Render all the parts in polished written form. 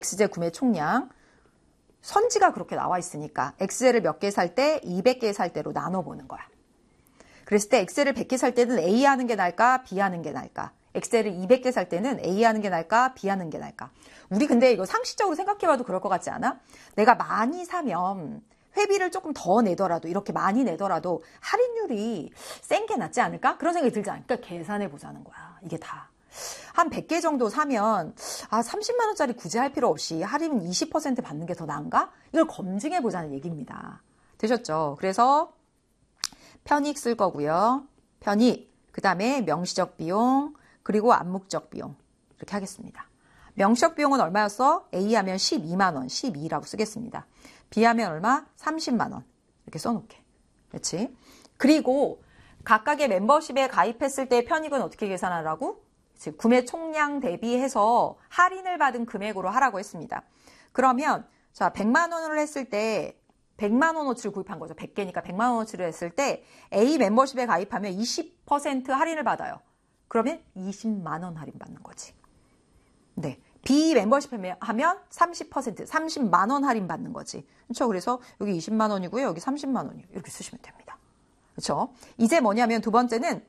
X제 구매 총량. 선지가 그렇게 나와 있으니까 X제를 몇 개 살 때 200개 살 때로 나눠보는 거야. 그랬을 때 X제를 100개 살 때는 A 하는 게 나을까? B 하는 게 나을까? X제를 200개 살 때는 A 하는 게 나을까? B 하는 게 나을까? 우리 근데 이거 상식적으로 생각해봐도 그럴 것 같지 않아? 내가 많이 사면 회비를 조금 더 내더라도 이렇게 많이 내더라도 할인율이 센 게 낫지 않을까? 그런 생각이 들지 않을까? 계산해 보자는 거야. 이게 다. 한 100개 정도 사면 30만 원짜리 굳이 할 필요 없이 할인 20% 받는 게 더 나은가? 이걸 검증해 보자는 얘기입니다. 되셨죠? 그래서 편익 쓸 거고요. 편익, 그 다음에 명시적 비용, 그리고 암묵적 비용 이렇게 하겠습니다. 명시적 비용은 얼마였어? A 하면 12만 원, 12라고 쓰겠습니다. B 하면 얼마? 30만 원 이렇게 써놓게. 그렇지? 그리고 각각의 멤버십에 가입했을 때 편익은 어떻게 계산하라고? 즉 구매 총량 대비해서 할인을 받은 금액으로 하라고 했습니다. 그러면 자 100만 원을 했을 때 100만 원어치를 구입한 거죠. 100개니까 100만 원어치를 했을 때 A 멤버십에 가입하면 20% 할인을 받아요. 그러면 20만 원 할인 받는 거지. 네. B 멤버십 하면 30%, 30만 원 할인 받는 거지. 그렇죠? 그래서 여기 20만 원이고요. 여기 30만 원이요. 이렇게 쓰시면 됩니다. 그렇죠? 이제 뭐냐면 두 번째는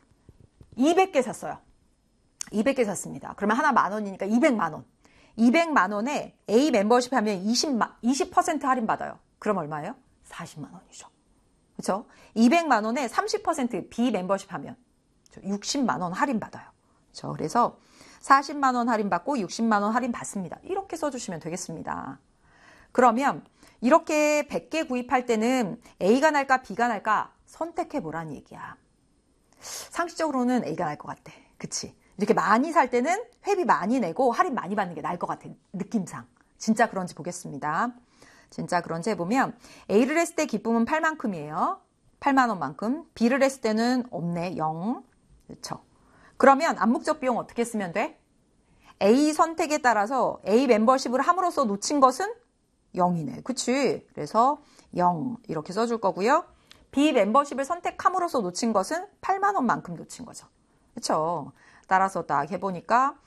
200개 샀어요. 200개 샀습니다. 그러면 하나 만 원이니까 200만 원. 200만 원에 A 멤버십 하면 20% 할인 받아요. 그럼 얼마예요? 40만 원이죠. 그렇죠? 200만 원에 30% B 멤버십 하면 60만 원 할인 받아요. 그렇죠? 그래서 40만 원 할인 받고 60만 원 할인 받습니다. 이렇게 써주시면 되겠습니다. 그러면 이렇게 100개 구입할 때는 A가 날까 B가 날까 선택해 보라는 얘기야. 상식적으로는 A가 날 것 같아. 그치? 이렇게 많이 살 때는 회비 많이 내고 할인 많이 받는 게 나을 것 같아. 느낌상. 진짜 그런지 보겠습니다. 진짜 그런지 해보면 A를 했을 때 기쁨은 8만큼이에요. 8만 원만큼. B를 했을 때는 없네. 0. 그렇죠? 그러면 암묵적 비용 어떻게 쓰면 돼? A 선택에 따라서 A 멤버십을 함으로써 놓친 것은 0이네. 그치? 그래서 0 이렇게 써줄 거고요. B 멤버십을 선택함으로써 놓친 것은 8만 원만큼 놓친 거죠. 그렇죠? 따라서 딱 해보니까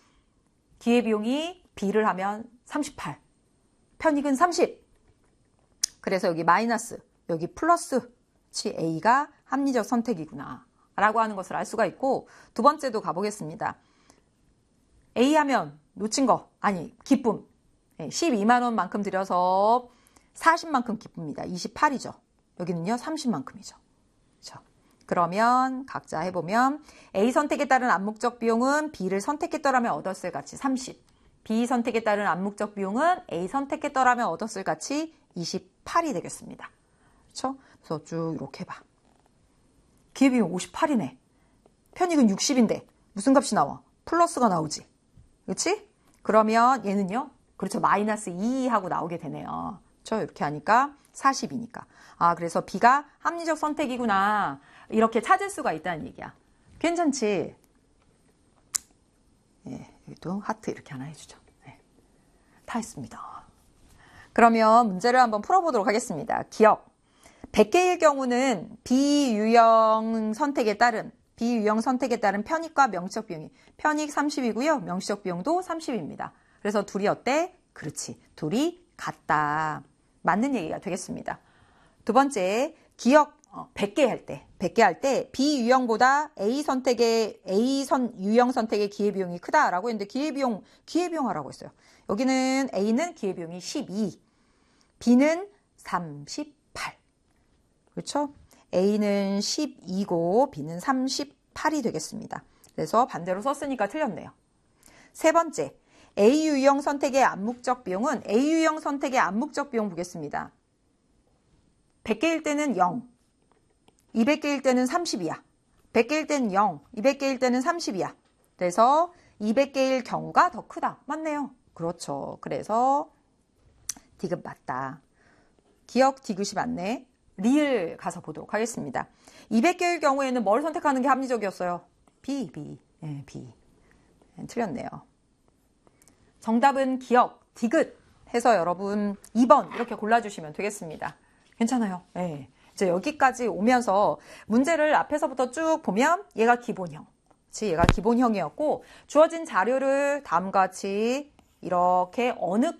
기회비용이 B를 하면 38, 편익은 30. 그래서 여기 마이너스, 여기 플러스, A가 합리적 선택이구나 라고 하는 것을 알 수가 있고 두 번째도 가보겠습니다. A 하면 놓친 거, 아니 기쁨 12만 원만큼 들여서 40만큼 기쁩니다. 28이죠. 여기는요 30만큼이죠. 그렇죠? 그러면 각자 해보면 A 선택에 따른 암묵적 비용은 B를 선택했더라면 얻었을 가치 30. B 선택에 따른 암묵적 비용은 A 선택했더라면 얻었을 가치 28이 되겠습니다. 그렇죠? 그래서 쭉 이렇게 해봐. 기회비용 58이네. 편익은 60인데 무슨 값이 나와? 플러스가 나오지. 그렇지? 그러면 얘는요. 그렇죠. 마이너스 2하고 나오게 되네요. 그렇죠? 이렇게 하니까 40이니까. 그래서 B가 합리적 선택이구나. 이렇게 찾을 수가 있다는 얘기야. 괜찮지? 예, 여기도 하트 이렇게 하나 해주죠. 네, 다 했습니다. 그러면 문제를 한번 풀어보도록 하겠습니다. 기억. 100개일 경우는 비유형 선택에 따른 편익과 명시적 비용이 편익 30이고요. 명시적 비용도 30입니다. 그래서 둘이 어때? 그렇지. 둘이 같다. 맞는 얘기가 되겠습니다. 두 번째, 기억 100개 할 때 비유형보다 유형 선택의 기회비용이 크다라고 했는데 기회비용 하라고 했어요. 여기는 A는 기회비용이 12, B는 38. 그렇죠? A는 12고 B는 38이 되겠습니다. 그래서 반대로 썼으니까 틀렸네요. 세 번째, A유형 선택의 암묵적 비용은 A유형 선택의 암묵적 비용 보겠습니다. 100개일 때는 0, 200개일 때는 30이야. 100개일 때는 0, 200개일 때는 30이야. 그래서 200개일 경우가 더 크다. 맞네요. 그렇죠. 그래서 디귿 맞다. 기억 디귿이 맞네. 리을 가서 보도록 하겠습니다. 200개일 경우에는 뭘 선택하는 게 합리적이었어요? B. 네, B. 틀렸네요. 정답은 기억, 디귿 해서 여러분 2번 이렇게 골라주시면 되겠습니다. 괜찮아요. 네. 이제 여기까지 오면서 문제를 앞에서부터 쭉 보면 얘가 기본형. 얘가 기본형이었고 주어진 자료를 다음과 같이 이렇게 어느